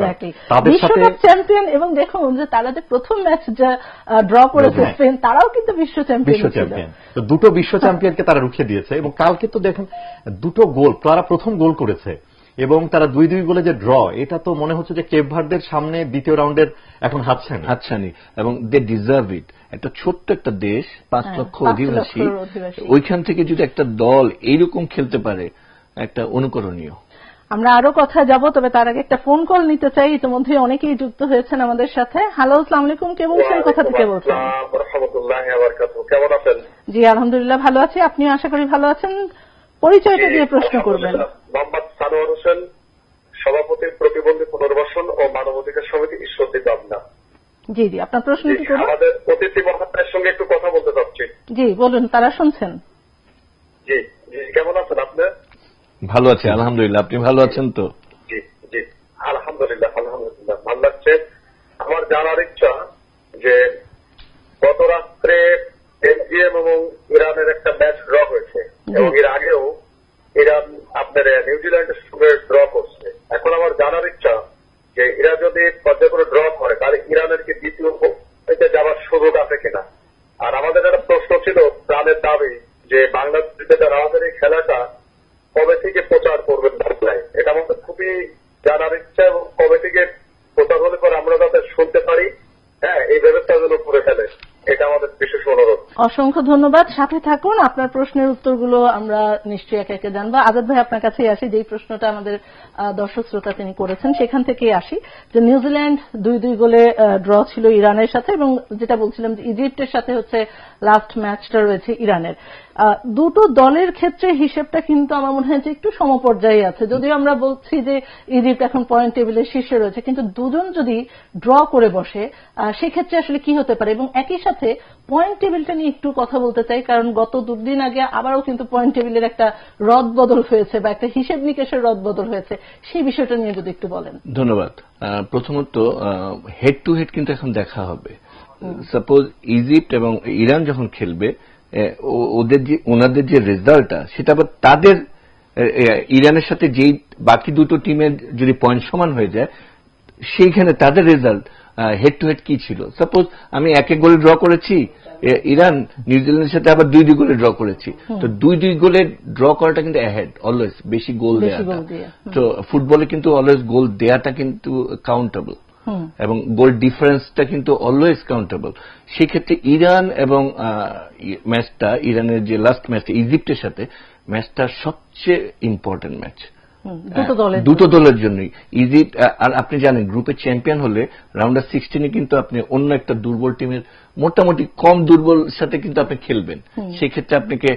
তাদের সাথে চ্যাম্পিয়ন। এবং দেখুন যে তারা যে প্রথম ম্যাচ যা ড্র করেছে স্পেন, তারাও কিন্তু বিশ্ব চ্যাম্পিয়ন, বিশ্ব চ্যাম্পিয়ন। তো দুটো বিশ্ব চ্যাম্পিয়নকে তারা রুখে দিয়েছে। এবং কালকে তো দেখুন দুটো গোল, তারা প্রথম গোল করেছে এবং তারা দুই দুই গোলে যে ড্র, এটা তো মনে হচ্ছে যে কেপ ভার্দের সামনে দ্বিতীয় রাউন্ডের এখন হাতছানি হাতছানি এবং দে ডিজার্ভ ইট। একটা ছোট্ট একটা দেশ, পাঁচ লক্ষ অধিবাসী, ওইখান থেকে যদি একটা দল এইরকম খেলতে পারে, একটা অনুকরণীয়। আমরা আরো কথা যাব, তবে তার আগে একটা ফোন কল নিতে চাই। ইতিমধ্যে অনেকেই যুক্ত হয়েছেন আমাদের সাথে। হ্যালো, আসসালামু আলাইকুম, কে বলছেন, কোথা থেকে বলছেন? কেমন আছেন? জি আলহামদুলিল্লাহ ভালো আছি, আপনিও আশা করি ভালো আছেন। পরিচয়টা দিয়ে প্রশ্ন করবেন। মোহাম্মদ সানোয়ার হোসেন, সভাপতি প্রতিবন্ধী পুনর্বাসন ও মানবাধিকার সমিতি, ঈশ্বরদী, পাবনা। জি জি, আপনার প্রশ্নটি করুন। আমাদের অতিথি মহাশয়ের সঙ্গে একটু কথা বলতে চাচ্ছি। জি বলুন, তারা শুনছেন। জি জি, কেমন আছেন আপনি? ভালো আছি আলহামদুলিল্লাহ, আপনি ভালো আছেন তো? জি জি আলহামদুলিল্লাহ আলহামদুলিল্লাহ ভালো লাগছে। আমার জানার ইচ্ছা যে গত রাত্রে বেলজিয়াম এবং ইরানের একটা ম্যাচ ড্র হয়েছে, এবং এর আগেও ইরান আপনার নিউজিল্যান্ডের সঙ্গে ড্র করছে। এখন আমার জানার ইচ্ছা যে এরা যদি পর্যায়ে করে ড্র করে তাহলে ইরানের কি দ্বিতীয় যাওয়ার সুযোগ আছে কিনা। আর আমাদের একটা প্রশ্ন ছিল, প্রাণের দাবি, যে বাংলাদেশে আমাদের এই খেলাটা কবে থেকে প্রচার করবেন বাংলায়, এটা আমাদের খুবই জানার ইচ্ছা, এবং কবে থেকে প্রচার হলে পরে আমরা যাতে শুনতে পারি, হ্যাঁ এই ব্যবস্থা যেন করে ফেলে, এটা আমাদের বিশেষ অনুরোধ। অসংখ্য ধন্যবাদ, সাথে থাকুন, আপনার প্রশ্নের উত্তরগুলো আমরা নিশ্চয়ই একে একে জানবো। আজাদ ভাই, আপনার কাছেই আসি, যেই প্রশ্নটা আমাদের দর্শক শ্রোতা তিনি করেছেন সেখান থেকেই আসি, যে নিউজিল্যান্ড দুই দুই গোলে ড্র ছিল ইরানের সাথে, এবং যেটা বলছিলাম যে ইজিপ্টের সাথে হচ্ছে লাস্ট ম্যাচটা রয়েছে ইরানের। দুটো দলের ক্ষেত্রে হিসেবটা কিন্তু আমার মনে হয় যে একটু সমপর্যায়ে আছে, যদিও আমরা বলছি যে ইজিপ্ট এখন পয়েন্ট টেবিলের শীর্ষে রয়েছে, কিন্তু দুজন যদি ড্র করে বসে সেক্ষেত্রে আসলে কি হতে পারে। এবং একই সাথে পয়েন্ট টেবিলটা নিয়ে একটু কথা বলতে চাই, কারণ গত দুদিন আগে আবারও কিন্তু পয়েন্ট টেবিলের একটা রদ বদল হয়েছে, বা একটা হিসেব নিকেশের রদ বদল হয়েছে, সেই বিষয়টা নিয়ে যদি একটু বলেন। ধন্যবাদ। প্রথমত হেড টু হেড কিন্তু এখন দেখা হবে। সাপোজ ইজিপ্ট এবং ইরান যখন খেলবে, ওদের যে ওনাদের যে রেজাল্টটা সেটা আবার তাদের ইরানের সাথে যেই বাকি দুটো টিমের যদি পয়েন্ট সমান হয়ে যায় সেইখানে তাদের রেজাল্ট হেড টু হেড কি ছিল। সাপোজ আমি এক এক গোলে ড্র করেছি, ইরান নিউজিল্যান্ডের সাথে আবার দুই দুই গোলে ড্র করেছি, তো দুই দুই গোলে ড্র করাটা কিন্তু অ্যাহেড অলওয়েজ, বেশি গোল দেওয়াটা। তো ফুটবলে কিন্তু অলওয়েজ গোল দেওয়াটা কিন্তু কাউন্টেবল এবং গোল ডিফারেন্সটা কিন্তু অলওয়েজ কাউন্টেবল। সেক্ষেত্রে ইরান এবং ম্যাচটা, ইরানের যে লাস্ট ম্যাচটা ইজিপ্টের সাথে, ম্যাচটা সবচেয়ে ইম্পর্টেন্ট ম্যাচ দুটো দলের জন্যই। ইজিপ্ট, আর আপনি জানেন গ্রুপের চ্যাম্পিয়ন হলে রাউন্ডার সিক্সটিনে কিন্তু আপনি অন্য একটা দুর্বল টিমের মোটামুটি কম দুর্বল সাথে কিন্তু আপনি খেলবেন, সেক্ষেত্রে আপনাকে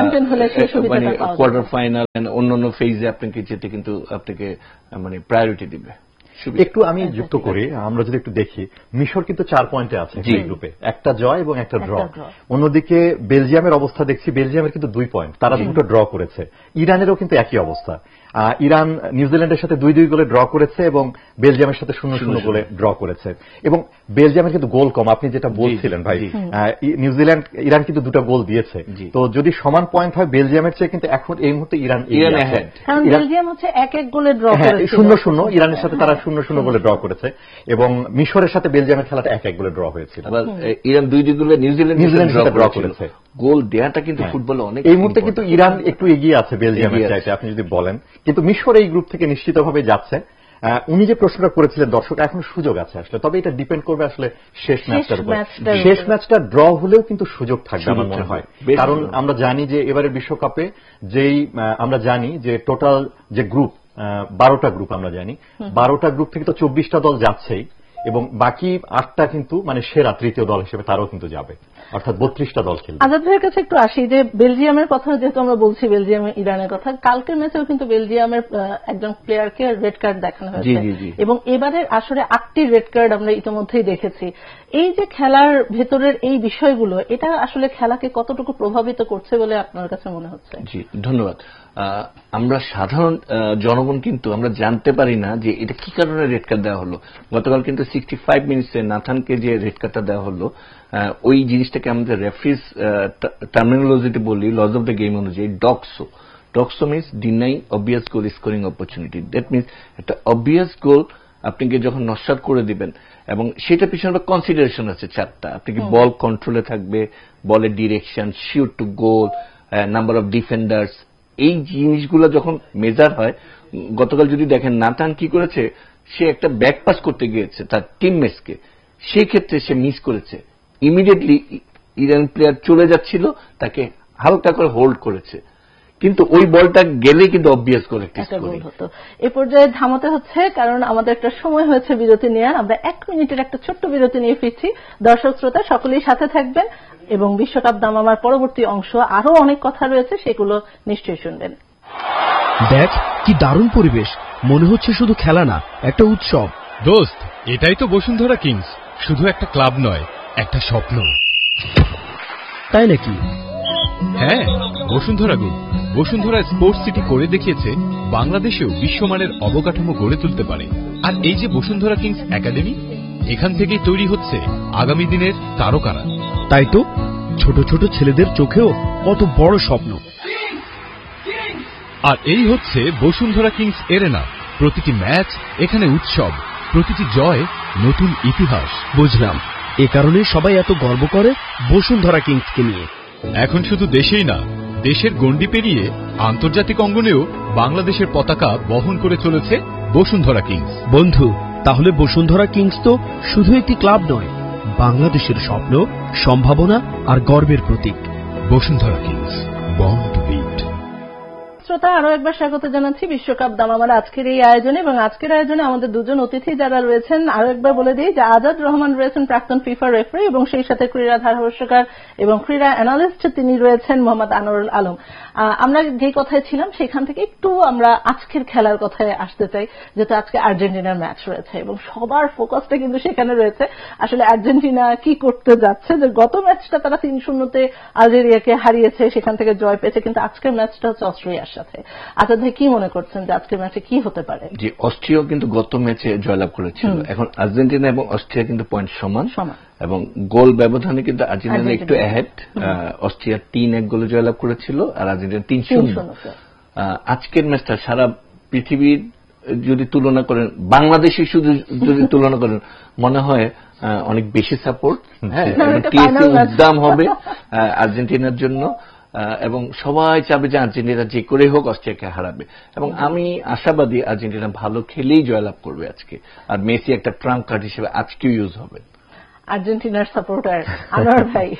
মানে কোয়ার্টার ফাইনাল অন্যান্য ফেজে আপনাকে যেতে কিন্তু আপনাকে মানে প্রায়োরিটি দিবে। একটু আমি যুক্ত করি, আমরা যদি একটু দেখি, মিশর কিন্তু চার পয়েন্টে আছে গ্রুপে, একটা জয় এবং একটা ড্র। অন্যদিকে বেলজিয়ামের অবস্থা দেখছি, বেলজিয়ামের কিন্তু দুই পয়েন্ট, তারা দুটো ড্র করেছে। ইরানেরও কিন্তু একই অবস্থা, ইরান নিউজিল্যান্ডের সাথে দুই দুই গোলে ড্র করেছে এবং বেলজিয়ামের সাথে শূন্য শূন্য গোলে ড্র করেছে। এবং বেলজিয়ামের কিন্তু গোল কম, আপনি যেটা বলছিলেন ভাই, নিউজিল্যান্ড ইরান কিন্তু দুটো গোল দিয়েছে। তো যদি সমান পয়েন্ট হয় বেলজিয়ামের চেয়ে, কিন্তু এখন এই মুহূর্তে ইরান বেলজিয়াম হচ্ছে এক এক গোলে ড্র করেছে, শূন্য শূন্য ইরানের সাথে তারা শূন্য শূন্য গোলে ড্র করেছে এবং মিশরের সাথে বেলজিয়ামের খেলাটা এক এক গোলে ড্র হয়েছিল। ইরান দুই দুই গোলে নিউজিল্যান্ডের সাথে ড্র করেছে। গোল দেওয়াটা কিন্তু ফুটবলে অনেক, এই মুহূর্তে কিন্তু ইরান একটু এগিয়ে আছে বেলজিয়ামের চাইতে আপনি যদি বলেন, কিন্তু মিশর এই গ্রুপ থেকে নিশ্চিতভাবে যাচ্ছে। উনি যে প্রশ্নটা করেছিলেন দর্শক, এখন সুযোগ আছে আসলে, তবে এটা ডিপেন্ড করবে আসলে শেষ ম্যাচটার উপর। শেষ ম্যাচটা ড্র হলেও কিন্তু সুযোগ থাকবে আমার মনে হয়, কারণ আমরা জানি যে এবারে বিশ্বকাপে যেই আমরা জানি যে টোটাল যে গ্রুপ বারোটা গ্রুপ আমরা জানি, বারোটা গ্রুপ থেকে তো চব্বিশটা দল যাচ্ছেই এবং বাকি আটটা কিন্তু মানে সেরা তৃতীয় দল হিসেবে তারাও কিন্তু যাবে, অর্থাৎ বত্রিশটা দল খেলবে। আজাদ ভাইয়ের কাছে একটু আসি, যে বেলজিয়ামের কথা যেহেতু আমরা বলছি, বেলজিয়াম ইরানের কথা, কালকের ম্যাচেও কিন্তু বেলজিয়ামের একজন প্লেয়ারকে রেড কার্ড দেখানো হয়েছে এবং এবারের আসরে আটটি রেড কার্ড আমরা ইতিমধ্যেই দেখেছি। এই যে খেলার ভেতরের এই বিষয়গুলো, এটা আসলে খেলাকে কতটুকু প্রভাবিত করছে বলে আপনার কাছে মনে হচ্ছে? জি ধন্যবাদ। আমরা সাধারণ জনগণ কিন্তু আমরা জানতে পারি না যে এটা কি কারণে রেড কার্ড দেওয়া হলো। গতকাল কিন্তু সিক্সটি ফাইভ মিনিটসে নাথানকে যে রেড কার্ডটা দেওয়া হলো, ওই জিনিসটাকে আমাদের রেফারিজ টার্মিনোলজিতে বলি, লজ অফ দ্য গেম অনুযায়ী ডকসো। ডকসো means deny obvious goal scoring opportunity. That means একটা অবভিয়াস গোল আপনাকে যখন নস্যাৎ করে দিবেন, এবং সেটা পিছনে কনসিডারেশন আছে চারটা। আপনি কি বল কন্ট্রোলে থাকবে, বলের direction, শিউট two goal, number of defenders, এই জিনিসগুলো যখন মেজার হয়, গতকাল যদি দেখেন নাথান কি করেছে, সে একটা ব্যাক পাস করতে গিয়েছে তার টিমমেটসকে, সেই ক্ষেত্রে সে মিস করেছে। ইমিডিয়েটলি ইরান প্লেয়ার চলে যাচ্ছিল, তাকে হালকা করে হোল্ড করেছে, কিন্তু ওই বলটা গেলে কিন্তু অবভিয়াস গোল একটা গোল হতো। এই পর্যায়ে থামাতে হচ্ছে, কারণ আমাদের একটা সময় হয়েছে বিরতি নেওয়ার। আমরা এক মিনিটের একটা ছোট্ট বিরতি নিয়ে ফিরছি। দর্শক শ্রোতা সকলেই সাথে থাকবেন এবং বিশ্বকাপ দামামার পরবর্তী অংশ আরো অনেক কথা রয়েছে, সেগুলো নিশ্চয়ই শুনবেন। দেখ কি দারুণ পরিবেশ, মনে হচ্ছে শুধু খেলা না, একটা উৎসব। দোস্ত, এটাই তো বসুন্ধরা কিংস, শুধু একটা ক্লাব নয়, একটা স্বপ্ন। তাই নাকি? হ্যাঁ, Bashundhara group Bashundhara sports city করে দেখিয়েছে বাংলাদেশেও বিশ্বমানের অবকাঠামো গড়ে তুলতে পারে। আর এই যে বসুন্ধরা কিংস একাডেমি, এখান থেকেই তৈরি হচ্ছে আগামী দিনের তারকারা। তাই তো, ছোট ছোট ছেলেদের চোখেও কত বড় স্বপ্ন। আর এই হচ্ছে বসুন্ধরা কিংস এরেনা। প্রতিটি ম্যাচ এখানে উৎসব, প্রতিটি জয় নতুন ইতিহাস। বুঝলাম, এ কারণে সবাই এত গর্ব করে বসুন্ধরা কিংসকে নিয়ে। এখন শুধু দেশেই না, দেশের গণ্ডি পেরিয়ে আন্তর্জাতিক অঙ্গনেও বাংলাদেশের পতাকা বহন করে চলেছে বসুন্ধরা কিংস। বন্ধু, তাহলে বসুন্ধরা কিংস তো শুধু একটি ক্লাব নয়, বাংলাদেশের স্বপ্ন, সম্ভাবনা আর গর্বের প্রতীক। Bashundhara Kings, born to bit. শ্রোতা, আরো একবার স্বাগত জানাচ্ছি বিশ্বকাপ দামামার আজকের এই আয়োজনে। এবং আজকের আয়োজনে আমাদের দুজন অতিথি যারা রয়েছেন, আরো একবার বলে দিই যে আজাদ রহমান রয়েছেন প্রাক্তন ফিফা রেফারি এবং সেই সাথে ক্রীড়া ধারাভাষ্যকার এবং ক্রীড়া অ্যানালিস্ট তিনি রয়েছেন মোহাম্মদ আনোয়ারুল আলম। আমরা যে কথায় ছিলাম সেখান থেকে একটু আমরা আজকের খেলার কথায় আসতে চাই, যেহেতু আজকে আর্জেন্টিনার ম্যাচ রয়েছে এবং সবার ফোকাসটা কিন্তু সেখানে রয়েছে আসলে আর্জেন্টিনা কি করতে যাচ্ছে। যে গত ম্যাচটা তারা তিন শূন্যতে আলজেরিয়াকে হারিয়েছে, সেখান থেকে জয় পেয়েছে, কিন্তু আজকের ম্যাচটা হচ্ছে অস্ট্রিয়ার সাথে। আচ্ছা ভাই, কি মনে করছেন যে আজকের ম্যাচে কি হতে পারে? যে অস্ট্রিয়াও কিন্তু গত ম্যাচে জয়লাভ করেছিল, এখন আর্জেন্টিনা এবং অস্ট্রিয়া কিন্তু পয়েন্ট সমান এবং গোল ব্যবধানে কিন্তু আর্জেন্টিনা একটু অ্যাহেড। অস্ট্রিয়া তিন এক গোলে জয়লাভ করেছিল আর আর্জেন্টিনা তিন শূন্য। আজকের ম্যাচটা সারা পৃথিবীর যদি তুলনা করেন, বাংলাদেশে শুধু যদি তুলনা করেন, মনে হয় অনেক বেশি সাপোর্ট, হ্যাঁ, টিএসসি উদ্দাম হবে আর্জেন্টিনার জন্য, এবং সবাই চাবে যে আর্জেন্টিনা যে করে হোক অস্ট্রিয়াকে হারাবে, এবং আমি আশাবাদী আর্জেন্টিনা ভালো খেলেই জয়লাভ করবে আজকে, আর মেসি একটা ট্রাম্প কার্ড হিসেবে আজকেও ইউজ হবে। আর্জেন্টিনার সাপোর্টার আনোয়ার ভাই,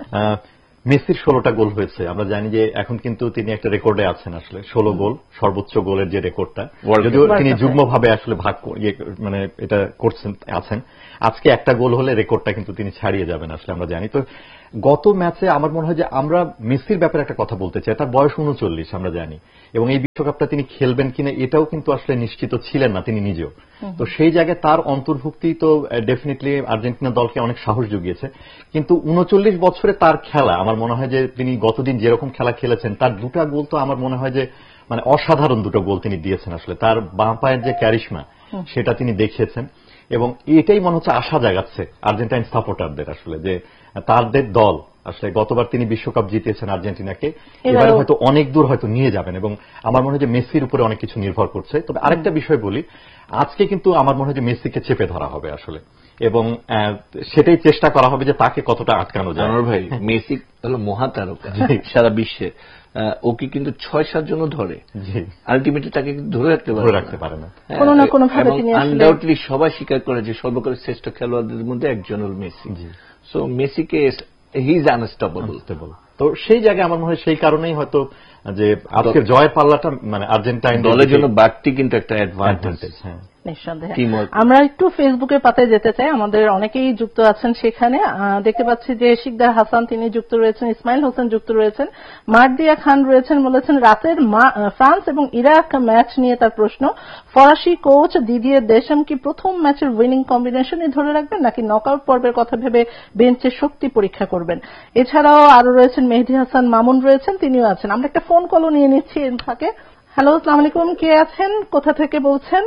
মেসির ষোলোটা গোল হয়েছে, আমরা জানি যে এখন কিন্তু তিনি একটা রেকর্ডে আছেন, আসলে ষোলো গোল সর্বোচ্চ গোলের যে রেকর্ডটা, যদিও তিনি যুগ্মভাবে আসলে ভাগ মানে এটা করছেন আছেন, আজকে একটা গোল হলে রেকর্ডটা কিন্তু তিনি ছাড়িয়ে যাবেন আসলে আমরা জানি। তো গত ম্যাচে আমার মনে হয় যে আমরা মেসির ব্যাপারে একটা কথা বলতে চাই, তার বয়স উনচল্লিশ আমরা জানি, এবং এই বিশ্বকাপটা তিনি খেলবেন কিনা এটাও কিন্তু আসলে নিশ্চিত ছিলেন না তিনি নিজেও। তো সেই জায়গায় তার অন্তর্ভুক্তি তো ডেফিনেটলি আর্জেন্টিনা দলকে অনেক সাহস জুগিয়েছে, কিন্তু উনচল্লিশ বছরে তার খেলা আমার মনে হয় যে তিনি গতদিন যেরকম খেলা খেলেছেন, তার দুটা গোল তো আমার মনে হয় যে মানে অসাধারণ দুটো গোল তিনি দিয়েছেন। আসলে তার বাঁ পায়ের যে ক্যারিশমা সেটা তিনি দেখিয়েছেন, এবং এটাই মনে হচ্ছে আশা জাগাচ্ছে আর্জেন্টাইন সাপোর্টারদের আসলে, যে তাদের দল আসলে গতবার তিনি বিশ্বকাপ জিতিয়েছেন আর্জেন্টিনাকে, এবারে হয়তো অনেক দূর হয়তো নিয়ে যাবেন, এবং আমার মনে হয় যে মেসির উপরে অনেক কিছু নির্ভর করছে। তবে আরেকটা বিষয় বলি, আজকে কিন্তু আমার মনে হয় যে মেসিকে চেপে ধরা হবে আসলে, এবং সেটাই চেষ্টা করা হবে যে তাকে কতটা আটকানো যায়। ভাই, মেসি হলো মহাতারকা সারা বিশ্বে, ওকে কিন্তু ছয় সাত জন ধরে, আলটিমেটলি তাকে কিন্তু ধরে রাখতে পারে রাখতে পারে না কোনো না কোনো ভাবে। আনডাউটলি সবাই স্বীকার করে যে সর্বকালের শ্রেষ্ঠ খেলোয়াড়দের মধ্যে একজন হল মেসি। সো মেসিকে হি ইজ আনস্টপেবল। তো সেই জায়গায় আমার মনে হয় সেই কারণেই হয়তো যে আজকের জয়ের পাল্লাটা মানে আর্জেন্টাইন দলের জন্য বাড়তি কিন্তু একটা অ্যাডভান্টেজ। হ্যাঁ, নিঃসন্দেহে। আমরা একটু ফেসবুকের পাতায় যেতে চাই, আমাদের অনেকেই যুক্ত আছেন সেখানে। দেখতে পাচ্ছি যে শিকদার হাসান তিনি যুক্ত রয়েছেন, ইসমাইল হোসেন যুক্ত রয়েছেন, মারদিয়া খান রয়েছেন, বলেছেন রাতের ফ্রান্স এবং ইরাক ম্যাচ নিয়ে তার প্রশ্ন, ফরাসি কোচ দিদিয়ে দেশাম কি প্রথম ম্যাচের উইনিং কম্বিনেশনই ধরে রাখবেন নাকি নকআউট পর্বের কথা ভেবে বেঞ্চের শক্তি পরীক্ষা করবেন? এছাড়াও আরো রয়েছেন মেহেদী হাসান মামুন রয়েছেন, তিনিও আছেন। আমরা একটা ফোন কলও নিয়ে নিচ্ছি এর ফাঁকে। হ্যালো, আসসালামু আলাইকুম, কে আছেন, কোথা থেকে বলছেন?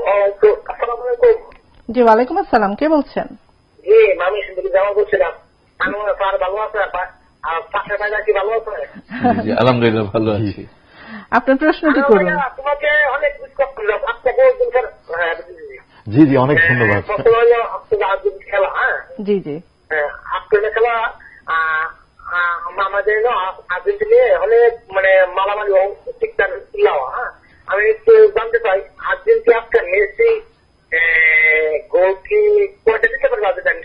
জি, ওয়ালাইকুম আসসালাম, কে বলছেন? জি, আমি জামা বলছিলাম। ভালো আছে? আলহামদুলিল্লাহ ভালো আছি। আপনার প্রশ্নটি করুন। তোমাকে অনেক জি জি অনেক ধন্যবাদ। খেলা, হ্যাঁ জি জি আপনার খেলা আমাদের আর্জেন্টিনা হলে মানে মালামালি হ্যাঁ, আমি একটু জানতে চাই আর্জেন্টিনা আপনার মেসি গোল কি কয়টা দিতে পারবে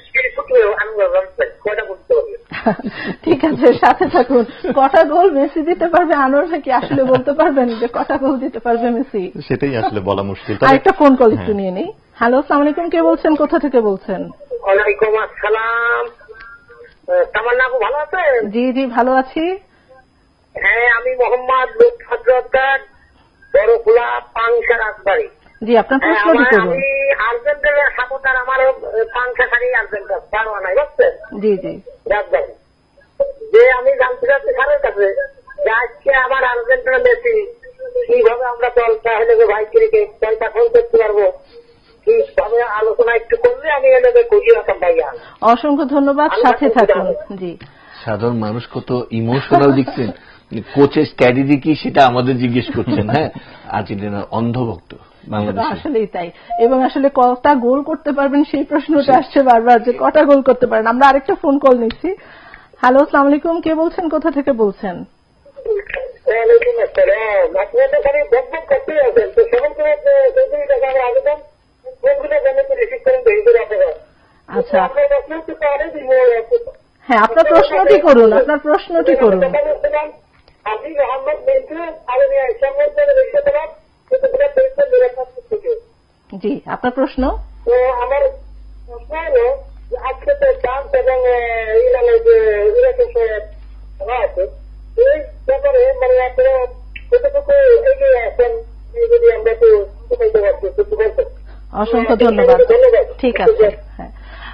কয়টা করতে পারবে? ঠিক আছে, সাথে থাকুন। কটা গোল মেসি দিতে পারবে আনোয়ার ভাই কি আসলে বলতে পারবেন যে কটা গোল দিতে পারবে মেসি? সেটাই আসলে বলা মুশকিল। একটা ফোন কল একটু নিয়ে নেই। হ্যালো, আসসালামু আলাইকুম, কে বলছেন, কোথা থেকে বলছেন? ওয়ালাইকুম আসসালাম, তামান্না আপু ভালো আছেন? জি জি ভালো আছি। হ্যাঁ, আমি মোহাম্মদ লুৎফ হযরত বড়খোলা পাংশা রাজবাড়ী। জি, আপনার প্রশ্নটি করুন। আমি আর্জেন্টিনার সাপোর্টার, আমার পাংশা খালি আর্জেন্টিনা পারওয়া নাই, বুঝছেন? জি জি রাজবাড়ী। যে আমি জানতে চাচ্ছি স্যারের কাছে যে আজকে আমার আর্জেন্টিনা মেসি কিভাবে আমরা দলটা হলে ভাই ক্রিকেট দলটা ফোন করতে পারবো, কিভাবে আলোচনা একটু করলে আমি এলাকে খুশি হতাম ভাইয়া। অসংখ্য ধন্যবাদ, সাথে থাকুন। জি, সাধারণ মানুষ কত ইমোশনাল দেখছেন, কোচের স্ট্র্যাটেজি কি সেটা আমাদের জিজ্ঞেস করছেন। হ্যাঁ, আর্জেন্টিনার অন্ধভক্ত বাংলাদেশ, আসলেই তাই। এবং আসলে কটা গোল করতে পারবেন সেই প্রশ্নটা আসছে বারবার, যে কটা গোল করতে পারেন। আমরা আরেকটা ফোন কল নিচ্ছি। হ্যালো, আসসালামু আলাইকুম, কে বলছেন, কোথা থেকে বলছেন? আচ্ছা, হ্যাঁ, আপনার প্রশ্নটি করুন, আপনার প্রশ্নটি করুন। জি, আপনার প্রশ্ন। আমার প্রশ্ন হলো আজকে তো ফ্রান্স এবং ইরানের যে ইরাকের আছে এই ব্যাপারে মানে আপনারা কতটুকু এগিয়ে আছেন যদি আমরা একটু বলতে পারছি? অসংখ্য ধন্যবাদ। ঠিক আছে, হ্যাঁ,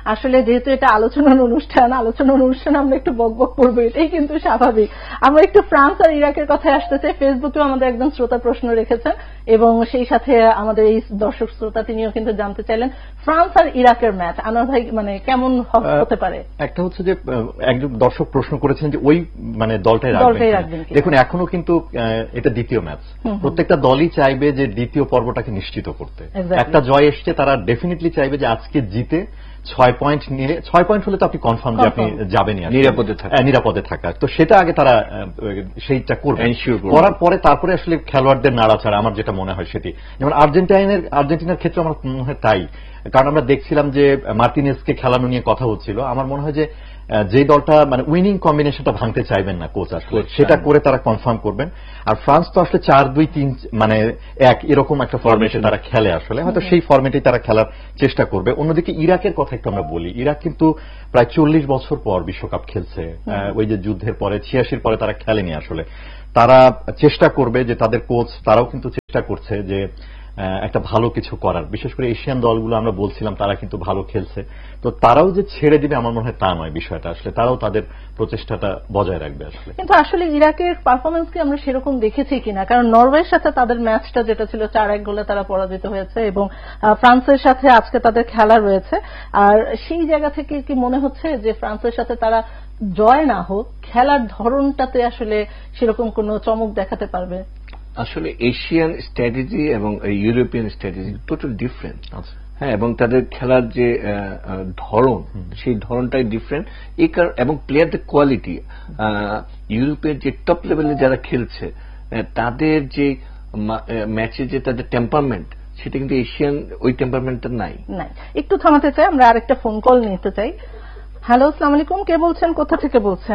আসলে যেহেতু এটা আলোচনার অনুষ্ঠান, আলোচনার অনুষ্ঠানে আমরা একটু বকবক করবো, এটাই কিন্তু স্বাভাবিক। আমরা একটু ফ্রান্স আর ইরাকের কথায় আসতে চাই। ফেসবুকেও আমাদের একজন শ্রোতা প্রশ্ন রেখেছেন এবং সেই সাথে আমাদের এই দর্শক শ্রোতা তিনিও কিন্তু জানতে চাইলেন ফ্রান্স আর ইরাকের ম্যাচ আনোয়ার ভাই মানে কেমন হতে পারে। একটা হচ্ছে যে একজন দর্শক প্রশ্ন করেছেন যে ওই মানে দলটাই রাখবেন। দেখুন এখনো কিন্তু এটা দ্বিতীয় ম্যাচ, প্রত্যেকটা দলই চাইবে যে দ্বিতীয় পর্বটাকে নিশ্চিত করতে। একটা জয় এসছে, তারা ডেফিনেটলি চাইবে যে আজকে জিতে ছয় পয়েন্ট নিয়ে, ছয় পয়েন্ট হলে তো আপনি কনফার্ম যে আপনি যাবেনই নিরাপদে থাকা, নিরাপদে থাকা। তো সেটা আগে তারা সেইটা করবে, করার পরে তারপরে আসলে খেলোয়াড়দের নাড়াচাড়া আমার যেটা মনে হয় সেটি। যেমন আর্জেন্টিনার আর্জেন্টিনার ক্ষেত্রে আমার মনে হয় তাই, কারণ আমরা দেখছিলাম যে মার্টিনেজকে খেলানো নিয়ে কথা হচ্ছিল। আমার মনে হয় যে যে দলটা মানে উইনিং কম্বিনেশনটা ভাঙতে চাইবেন না কোচ, আসলে সেটা করে তারা কনফার্ম করবেন। আর ফ্রান্স তো আসলে চার দুই তিন মানে এক এরকম একটা ফরম্যাটে তারা খেলে, আসলে হয়তো সেই ফরম্যাটেই তারা খেলার চেষ্টা করবে। অন্যদিকে ইরাকের কথা একটু আমরা বলি, ইরাক কিন্তু প্রায় চল্লিশ বছর পর বিশ্বকাপ খেলছে। ওই যে যুদ্ধের পরে ছিয়াশির পরে তারা খেলেনি। আসলে তারা চেষ্টা করবে যে তাদের কোচ তারাও কিন্তু চেষ্টা করছে যে একটা ভালো কিছু করার। বিশেষ করে এশিয়ান দলগুলো আমরা বলছিলাম তারা কিন্তু ভালো খেলছে, তো তারাও যে ছেড়ে দিবে আমার মনে হয় তা নয় বিষয়টা। আসলে তারাও তাদের প্রচেষ্টাটা বজায় রাখবে আসলে। কিন্তু আসলে ইরাকের পারফরমেন্স কি আমরা সেরকম দেখেছি কিনা, কারণ নরওয়ের সাথে তাদের ম্যাচটা যেটা ছিল চার এক গোলে তারা পরাজিত হয়েছে এবং ফ্রান্সের সাথে আজকে তাদের খেলা রয়েছে। আর সেই জায়গা থেকে কি মনে হচ্ছে যে ফ্রান্সের সাথে তারা জয় না হোক খেলার ধরনটাতে আসলে সেরকম কোনো চমক দেখাতে পারবে? আসলে এশিয়ান স্ট্র্যাটেজি এবং ইউরোপিয়ান স্ট্র্যাটেজি টোটাল ডিফারেন্ট। হ্যাঁ, এবং তাদের খেলার যে ধরন সেই ধরনটাই ডিফারেন্ট। এই কারণ এবং প্লেয়ারদের কোয়ালিটি, ইউরোপের যে টপ লেভেলে যারা খেলছে তাদের যে ম্যাচে যে তাদের টেম্পারমেন্ট সেটা কিন্তু এশিয়ান ওই টেম্পারমেন্টটা নাই। একটু থামাতে চাই, আমরা আরেকটা ফোন কল নিতে চাই। হ্যালো, আসসালামু আলাইকুম, কে বলছেন, কোথা থেকে বলছেন?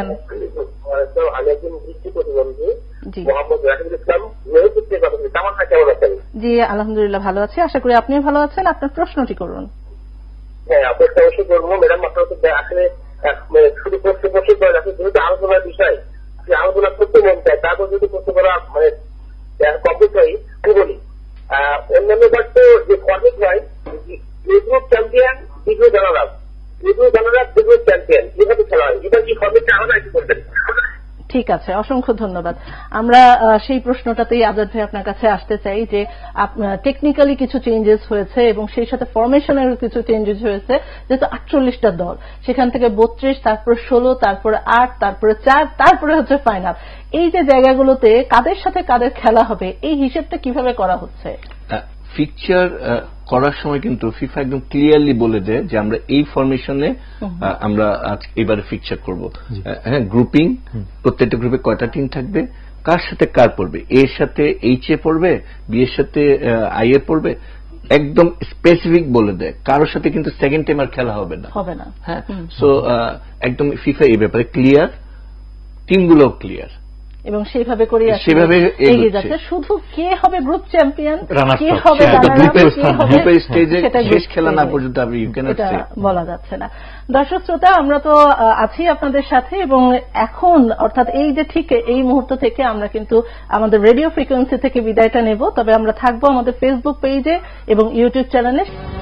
জি আলহামদুলিল্লাহ ভালো আছি, আশা করি আপনিও ভালো আছেন। আপনার প্রশ্নটি করুন। হ্যাঁ, আপনার অবশ্যই করবো ম্যাডাম। আপনার আসলে শুধু প্রশ্ন প্রশ্ন করে যেহেতু আলোচনার বিষয়, আলোচনা করতে মন চায়, তারপর যদি প্রশ্ন করা মানে কমপ্লিট হয় আমি বলি। অন্যান্য বার তো যে ফর্মেট হয় গ্রুপ চ্যাম্পিয়ন দ্বিতীয় জানালাম, দ্বিতীয় জানালাম দ্বিতীয় চ্যাম্পিয়ন, এভাবে খেলা হয়। এবার কি ফর্মেটটা আলাদা কি করবেন? ঠিক আছে, অসংখ্য ধন্যবাদ। আমরা সেই প্রশ্নটাতেই আজাদ ভাই আপনার কাছে আসতে চাই যে টেকনিক্যালি কিছু চেঞ্জেস হয়েছে এবং সেই সাথে ফরমেশনেরও কিছু চেঞ্জেস হয়েছে। যেহেতু আটচল্লিশটা দল, সেখান থেকে বত্রিশ, তারপরে ষোলো, তারপরে আট, তারপরে চার, তারপরে হচ্ছে ফাইনাল। এই যে জায়গাগুলোতে কাদের সাথে কাদের খেলা হবে এই হিসেবটা কিভাবে করা হচ্ছে? ফিকচার করার সময় কিন্তু ফিফা একদম ক্লিয়ারলি বলে দেয় যে আমরা এই ফরমেশনে আমরা আজ এবারে ফিকচার করব। হ্যাঁ, গ্রুপিং, প্রত্যেকটা গ্রুপে কয়টা টিম থাকবে, কার সাথে কার পড়বে, এর সাথে এইচ এ পড়বে, বি এর সাথে আই এ পড়বে, একদম স্পেসিফিক বলে দেয়। কারোর সাথে কিন্তু সেকেন্ড টাইম আর খেলা হবে না হবে না হ্যাঁ, সো একদম ফিফা এই ব্যাপারে ক্লিয়ার, টিমগুলোও ক্লিয়ার এবং সেইভাবে করে সেভাবে এগিয়ে যাচ্ছে। শুধু কে হবে গ্রুপ চ্যাম্পিয়ন, কে হবে গ্রুপের স্টেজে শেষ খেলা না পর্যন্ত আপনি ইউ ক্যানট সে বলা যাচ্ছে না। দর্শক শ্রোতা, আমরা তো আছি আপনাদের সাথে এবং এখন অর্থাৎ এই যে ঠিক এই মুহূর্ত থেকে আমরা কিন্তু আমাদের রেডিও ফ্রিকোয়েন্সি থেকে বিদায়টা নেব। তবে আমরা থাকবো আমাদের ফেসবুক পেজে এবং ইউটিউব চ্যানেলে।